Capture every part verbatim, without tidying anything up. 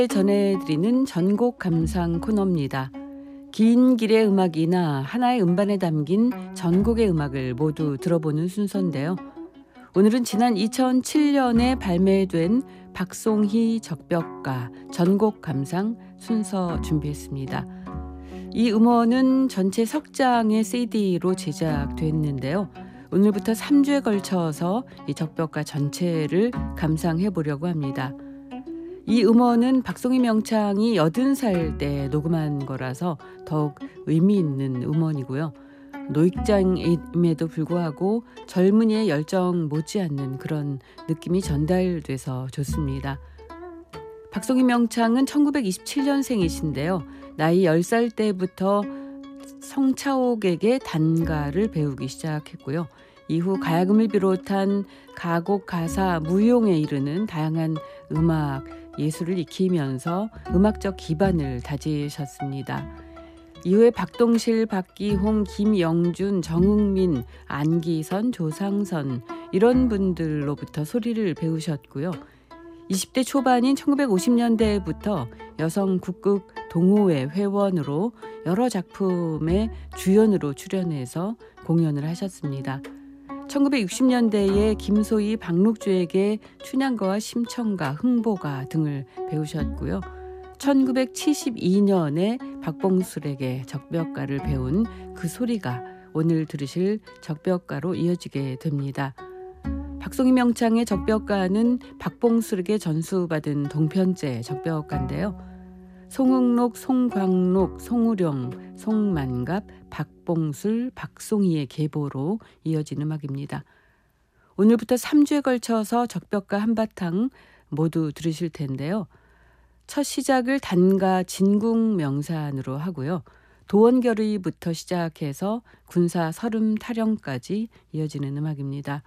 전해드리는 전곡 감상 코너입니다. 긴 길의 음악이나 하나의 음반에 담긴 전곡의 음악을 모두 들어보는 순서인데요. 오늘은 지난 이천칠 년에 발매된 박송희 적벽가 전곡 감상 순서 준비했습니다. 이 음원은 전체 석 장의 씨디로 제작됐는데요. 오늘부터 삼 주에 걸쳐서 이 적벽가 전체를 감상해 보려고 합니다. 이 음원은 박송희 명창이 여든 살 때 녹음한 거라서 더욱 의미 있는 음원이고요. 노익장임에도 불구하고 젊은이의 열정 못지않는 그런 느낌이 전달돼서 좋습니다. 박송희 명창은 천구백이십칠 년생이신데요. 나이 열 살 때부터 성차옥에게 단가를 배우기 시작했고요. 이후 가야금을 비롯한 가곡, 가사, 무용에 이르는 다양한 음악, 예술을 익히면서 음악적 기반을 다지셨습니다. 이후에 박동실, 박기홍, 김영준, 정흥민, 안기선, 조상선 이런 분들로부터 소리를 배우셨고요. 이십 대 초반인 천구백오십 년대부터 여성 국극 동호회 회원으로 여러 작품의 주연으로 출연해서 공연을 하셨습니다. 천구백육십 년대에 김소희, 박록주에게 춘향가와 심청가, 흥보가 등을 배우셨고요. 천구백칠십이 년에 박봉술에게 적벽가를 배운 그 소리가 오늘 들으실 적벽가로 이어지게 됩니다. 박송희 명창의 적벽가는 박봉술에게 전수받은 동편제 적벽가인데요. 송응록, 송광록, 송우령, 송만갑, 박봉술, 박송희의 계보로 이어진 음악입니다. 오늘부터 삼 주에 걸쳐서 적벽가 한바탕 모두 들으실 텐데요. 첫 시작을 단가 진궁명산으로 하고요. 도원결의부터 시작해서 군사 서름 타령까지 이어지는 음악입니다.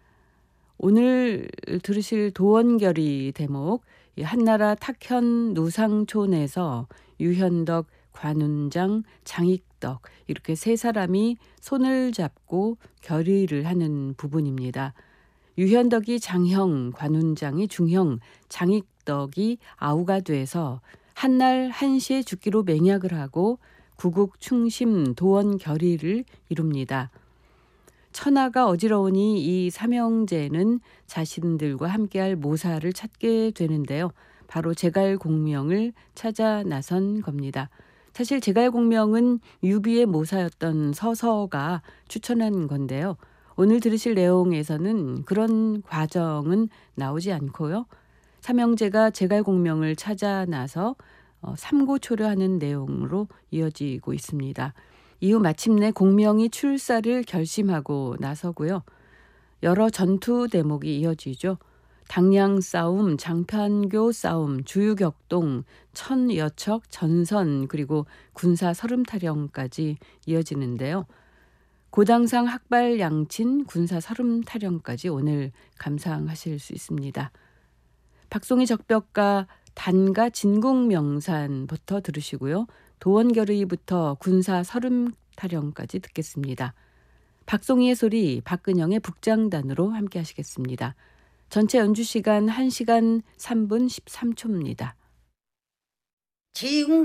오늘 들으실 도원결의 대목, 한나라 탁현 누상촌에서 유현덕, 관운장, 장익덕 이렇게 세 사람이 손을 잡고 결의를 하는 부분입니다. 유현덕이 장형, 관운장이 중형, 장익덕이 아우가 돼서 한날 한시에 죽기로 맹약을 하고 구국 충심 도원 결의를 이룹니다. 천하가 어지러우니 이 삼형제는 자신들과 함께할 모사를 찾게 되는데요. 바로 제갈공명을 찾아 나선 겁니다. 사실 제갈공명은 유비의 모사였던 서서가 추천한 건데요. 오늘 들으실 내용에서는 그런 과정은 나오지 않고요. 삼형제가 제갈공명을 찾아 나서 삼고초려하는 내용으로 이어지고 있습니다. 이후 마침내 공명이 출사를 결심하고 나서고요. 여러 전투 대목이 이어지죠. 당량 싸움, 장판교 싸움, 주유격동, 천여척, 전선 그리고 군사 서름타령까지 이어지는데요. 고당상 학발 양친, 군사 서름타령까지 오늘 감상하실 수 있습니다. 박송희 적벽가 단가 진궁명산부터 들으시고요. 도원결의부터 군사 서름타령까지 듣겠습니다. 박송희의 소리, 박근영의 북장단으로 함께 하시겠습니다. 전체 연주 시간 한 시간 삼 분 십삼 초입니다. 지금